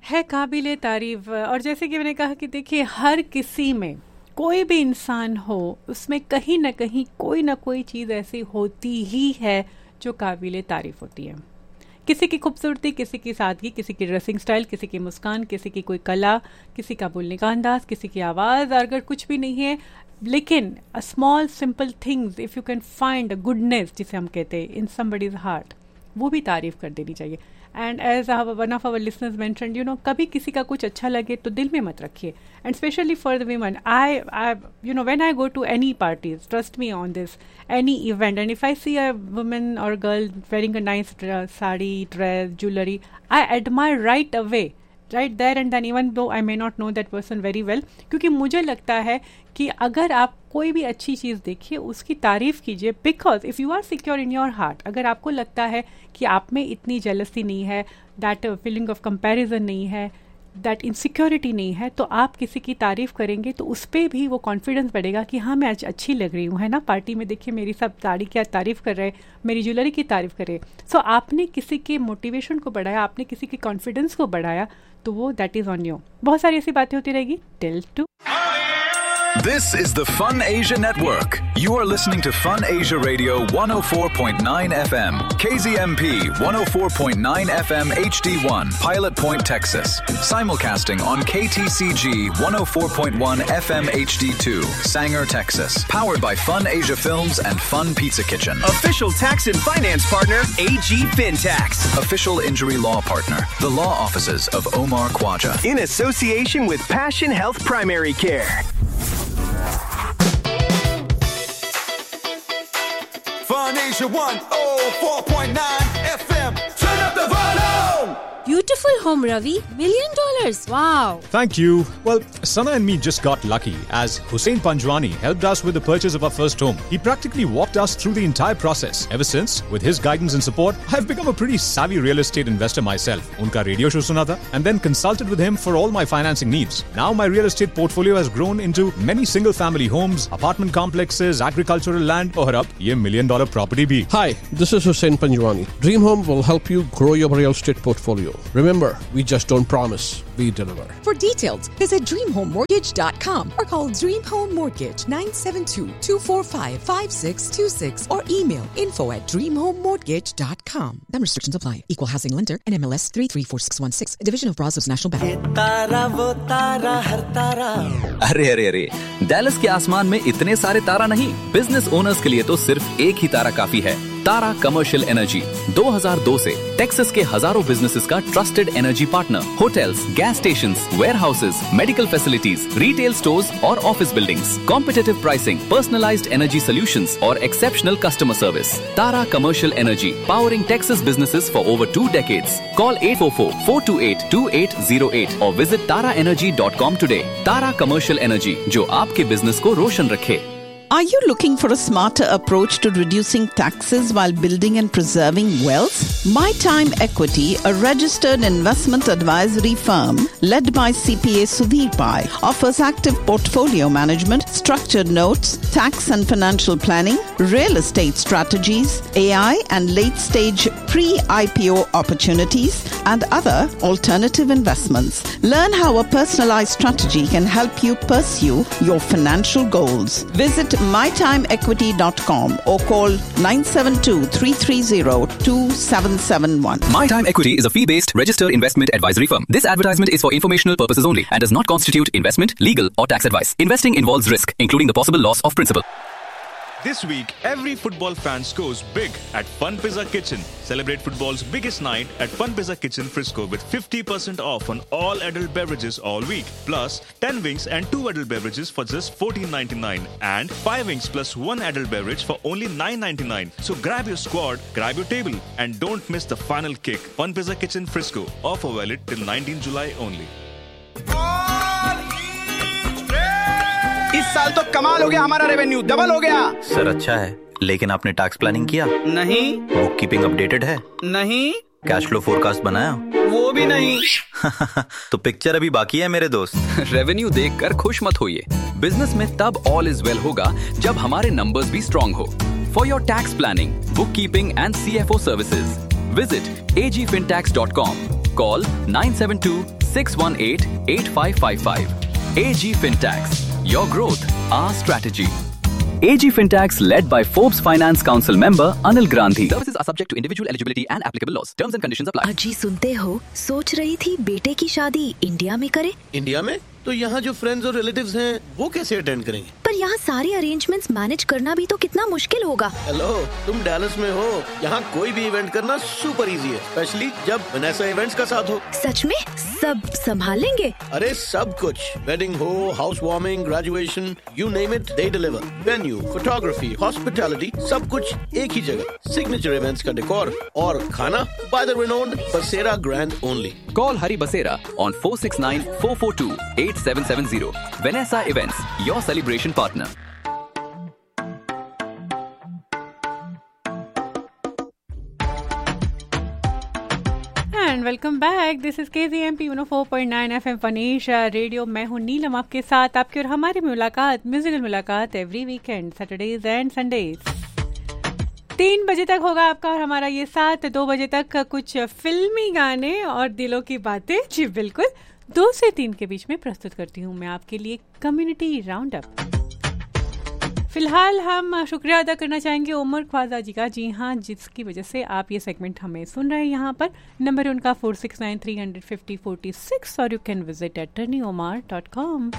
है काबिले तारीफ। और जैसे कि मैंने कहा कि देखिए हर किसी में कोई भी इंसान हो उसमें कहीं ना कहीं कोई ना कोई चीज़ ऐसी होती ही है जो काबिले तारीफ होती है। किसी की खूबसूरती, किसी की सादगी, किसी की ड्रेसिंग स्टाइल, किसी की मुस्कान, किसी की कोई कला, किसी का बोलने का अंदाज, किसी की आवाज़। अगर कुछ भी नहीं है लेकिन a small simple things if you can find a goodness जिसे हम कहते हैं इन समबडीज हार्ट, वो भी तारीफ कर देनी चाहिए। And as one of our listeners mentioned, you know, कभी किसी का कुछ अच्छा लगे तो दिल में मत रखिए। And specially for the women, I you know, when I go to any parties, trust me on this, any event, and if I see a woman or girl wearing a nice sari, dress, jewelry, I admire right away, right there and then, even though I may not know that person very well, क्योंकि मुझे लगता है कि अगर आप कोई भी अच्छी चीज़ देखिए उसकी तारीफ़ कीजिए, because if you are secure in your heart, अगर आपको लगता है कि आप में इतनी जेलसी नहीं है, दैट फीलिंग ऑफ कंपैरिजन नहीं है, दैट इनसिक्योरिटी नहीं है, तो आप किसी की तारीफ़ करेंगे तो उस पर भी वो कॉन्फिडेंस बढ़ेगा कि हाँ मैं आज अच्छी लग रही हूँ, है ना। पार्टी में देखिए मेरी सब साड़ी की तारीफ़ कर रहे हैं, मेरी ज्वेलरी की तारीफ़ कर रहे हैं। सो आपने किसी के मोटिवेशन को बढ़ाया, आपने किसी के कॉन्फिडेंस को बढ़ाया, तो वो दैट इज़ ऑन यू। बहुत सारी ऐसी बातें होती रहेगी। Till two This is the Fun Asia Network. You are listening to Fun Asia Radio 104.9 FM, KZMP 104.9 FM HD1, Pilot Point, Texas. Simulcasting on KTCG 104.1 FM HD2, Sanger, Texas. Powered by Fun Asia Films and Fun Pizza Kitchen. Official tax and finance partner, AG FinTax. Official injury law partner, the law offices of Omar Khwaja. In association with Passion Health Primary Care. Fun Asia 104.9 FM. Turn up the volume. Beautiful home, Ravi. $1 million. Wow. Thank you. Well, Sana and me just got lucky as Hussein Panjwani helped us with the purchase of our first home. He practically walked us through the entire process. Ever since, with his guidance and support, I've become a pretty savvy real estate investor myself. Unka radio show suna tha and then consulted with him for all my financing needs. Now my real estate portfolio has grown into many single family homes, apartment complexes, agricultural land, aur ab ye $1 million property bhi. Hi, this is Hussein Panjwani. Dream Home will help you grow your real estate portfolio. Remember, we just don't promise, we deliver. For details, visit DreamHomeMortgage.com or call Dream Home Mortgage 972-245-5626 or email info@DreamHomeMortgage.com. Some restrictions apply. Equal housing lender, NMLS 334616, a division of Brazos National Bank. अरे Dallas के आसमान में इतने सारे तारा नहीं, business owners के लिए तो सिर्फ एक ही तारा काफी है। तारा कमर्शियल एनर्जी 2002 से टेक्सास के हजारों बिजनेसेस का trusted energy partner. Hotels, gas stations, warehouses, medical facilities, retail stores और office buildings, competitive pricing, personalised energy solutions और exceptional customer service. Tara commercial energy, powering Texas businesses for over 2 decades. Call 844-428-2808 or visit taraenergy.com today. Tara commercial energy, जो आपके business को रोशन रखे। Are you looking for a smarter approach to reducing taxes while building and preserving wealth? My Time Equity, a registered investment advisory firm led by CPA Sudhir Pai, offers active portfolio management, structured notes, tax and financial planning, real estate strategies, AI and late-stage pre-IPO opportunities, and other alternative investments. Learn how a personalized strategy can help you pursue your financial goals. Visit mytimeequity.com or call 972-330-2771. My Time Equity is a fee-based registered investment advisory firm. This advertisement is for informational purposes only and does not constitute investment, legal or tax advice. Investing involves risk, including the possible loss of principal. This week, every football fan scores big at Fun Pizza Kitchen. Celebrate football's biggest night at Fun Pizza Kitchen Frisco with 50% off on all adult beverages all week. Plus, 10 wings and 2 adult beverages for just $14.99 and 5 wings plus 1 adult beverage for only $9.99. So grab your squad, grab your table and don't miss the final kick. Fun Pizza Kitchen Frisco. Offer valid till 19 July only. इस साल तो कमाल हो गया, हमारा revenue double हो गया। Sir अच्छा है, लेकिन आपने टैक्स प्लानिंग किया? नहीं। बुक कीपिंग अपडेटेड है? नहीं। कैश फ्लो फोरकास्ट बनाया? वो भी नहीं। तो पिक्चर अभी बाकी है मेरे दोस्त। रेवेन्यू देखकर खुश मत होइए। बिजनेस में तब ऑल इज वेल होगा जब हमारे नंबर्स भी स्ट्रॉन्ग हो। For your tax planning, book keeping and CFO services, visit agfintax.com. Call 618-8555. AG Fintax. Your growth, our strategy. AG Fintax led by Forbes Finance Council member Anil Grandhi. Services are subject to individual eligibility and applicable laws. Terms and conditions apply. अजी सुनते हो, सोच रही थी बेटे की शादी India में करे। इंडिया में? तो यहाँ जो फ्रेंड्स और रिलेटिव्स हैं, वो कैसे अटेंड करेंगे? पर यहाँ सारे अरेंजमेंट्स मैनेज करना भी तो कितना मुश्किल होगा। हेलो, तुम डैलस में हो। यहाँ कोई भी इवेंट करना सुपर इजी है, स्पेशली जब वनेसा इवेंट्स का साथ हो। सच में? सब संभाल लेंगे? अरे सब कुछ, वेडिंग हो, house warming, graduation, you name it, they deliver. Venue, photography, hospitality, सब कुछ एक ही जगह। सिग्नेचर इवेंट्स का डेकोर और खाना बाय द रिनोन्ड बसेरा grand only. Call Hari Basera on 469-442-8770. Vanessa Events, your celebration partner. And welcome back. This is KZMP 104.9 FM Fun Asia Radio. मैं हूँ नीलम आपके साथ। आपकी और हमारी मुलाकात, म्यूजिकल मुलाकात every weekend, Saturdays and Sundays. 3 बजे तक होगा आपका और हमारा ये साथ। 2 बजे तक कुछ फिल्मी गाने और दिलों की बातें, जी बिल्कुल 2 से 3 के बीच में प्रस्तुत करती हूँ मैं आपके लिए कम्युनिटी राउंड अप। फिलहाल हम शुक्रिया अदा करना चाहेंगे उमर ख्वाजा जी का, जी हाँ, जिसकी वजह से आप ये सेगमेंट हमें सुन रहे हैं यहाँ पर। नंबर है उनका 4693505046 और यू कैन विजिट attorneyomar.com।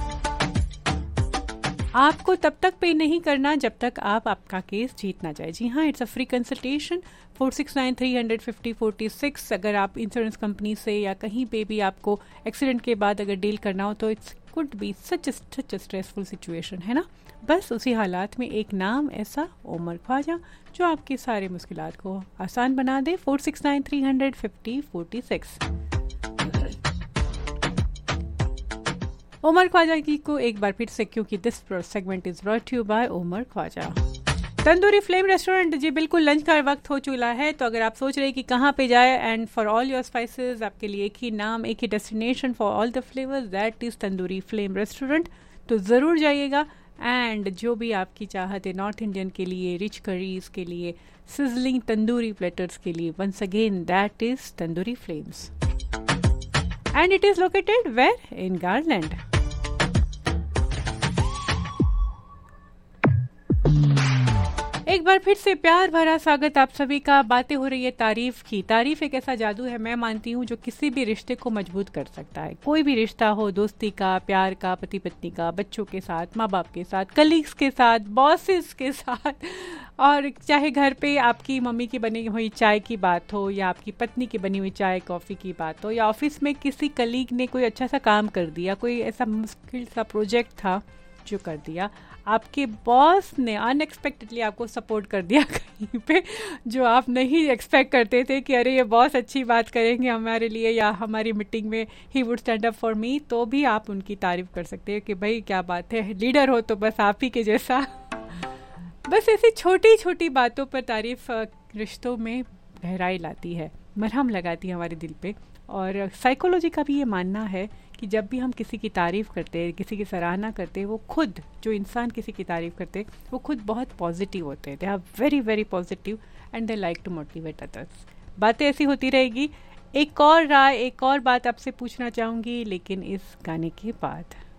आपको तब तक पे नहीं करना जब तक आप आपका केस जीत ना जाए। जी हाँ, इट्स अ फ्री कंसल्टेशन। 4693505046। अगर आप इंश्योरेंस कंपनी से या कहीं पे भी आपको एक्सीडेंट के बाद अगर डील करना हो तो it's could be such a stressful situation, है ना। बस उसी हालात में एक नाम ऐसा, उमर ख्वाजा, जो आपकी सारी मुश्किलात को आसान बना दे। 4693505046। उमर ख्वाजा जी को एक बार फिर से, क्योंकि this segment is brought you bye Umar Khwaja. Tandoori flame restaurant, जी बिल्कुल लंच का वक्त हो चुका है, तो अगर आप सोच रहे हैं कि कहाँ पे जाए, and for all your spices आपके लिए एक ही नाम, एक ही destination for all the flavours, that is tandoori flame restaurant. तो ज़रूर जाइएगा। एंड जो भी आपकी चाहत है नॉर्थ इंडियन के लिए, रिच करीज के लिए, सिजलिंग तंदूरी प्लेटर्स के लिए, once again that is tandoori flames and it is located where? In garland. एक बार फिर से प्यार भरा स्वागत आप सभी का। बातें हो रही है तारीफ की। तारीफ एक ऐसा जादू है, मैं मानती हूँ, जो किसी भी रिश्ते को मजबूत कर सकता है। कोई भी रिश्ता हो, दोस्ती का, प्यार का, पति पत्नी का, बच्चों के साथ, माँ बाप के साथ, कलीग्स के साथ, बॉसेस के साथ, और चाहे घर पे आपकी मम्मी की बनी हुई चाय की बात हो, या आपकी पत्नी की बनी हुई चाय कॉफ़ी की बात हो, या ऑफिस में किसी कलीग ने कोई अच्छा सा काम कर दिया, कोई ऐसा मुश्किल सा प्रोजेक्ट था जो कर दिया, आपके बॉस ने अनएक्सपेक्टेडली आपको सपोर्ट कर दिया कहीं पे, जो आप नहीं एक्सपेक्ट करते थे कि अरे ये बॉस अच्छी बात करेंगे हमारे लिए, या हमारी मीटिंग में he would stand up for me, तो भी आप उनकी तारीफ कर सकते हैं कि भाई क्या बात है, लीडर हो तो बस आप ही के जैसा। बस ऐसी छोटी छोटी बातों पर तारीफ रिश्तों में गहराई लाती है, मरहम लगाती है हमारे दिल पे। और साइकोलॉजी का भी ये मानना है कि जब भी हम किसी की तारीफ़ करते हैं, किसी की सराहना करते हैं, वो खुद, जो इंसान किसी की तारीफ़ करते हैं, वो खुद बहुत पॉजिटिव होते हैं। They are very very positive and they like to motivate others. बातें ऐसी होती रहेगी। एक और राय, एक और बात आपसे पूछना चाहूँगी, लेकिन इस गाने के बाद।